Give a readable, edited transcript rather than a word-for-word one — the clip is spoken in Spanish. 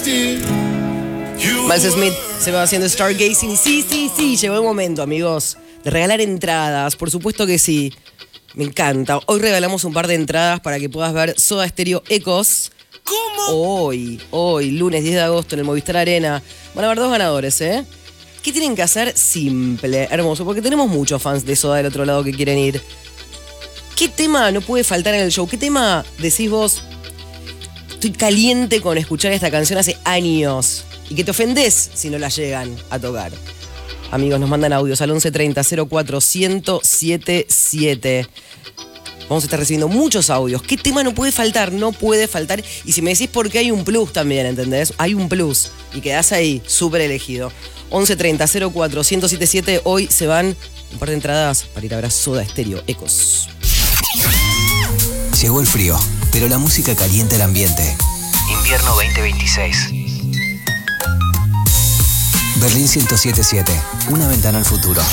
Miles Smith se va haciendo Stargazing. Sí, llegó el momento, amigos, de regalar entradas. Por supuesto que sí. Me encanta. Hoy regalamos un par de entradas para que puedas ver Soda Stereo Ecos. ¿Cómo? Hoy, lunes 10 de agosto en el Movistar Arena. Van a haber 2 ganadores, ¿eh? ¿Qué tienen que hacer? Simple, hermoso, porque tenemos muchos fans de Soda del otro lado que quieren ir. ¿Qué tema no puede faltar en el show? ¿Qué tema decís vos? Estoy caliente con escuchar esta canción hace años. Y que te ofendés si no la llegan a tocar. Amigos, nos mandan audios al 1130 04 1077. Vamos a estar recibiendo muchos audios. ¿Qué tema no puede faltar? No puede faltar. Y si me decís por qué hay un plus también, ¿entendés? Hay un plus. Y quedás ahí, súper elegido. 1130 04 1077. Hoy se van un par de entradas para ir a ver a Soda Stereo Ecos. Llegó el frío, pero la música calienta el ambiente. Invierno 2026. Berlín 107.7. Una ventana al futuro.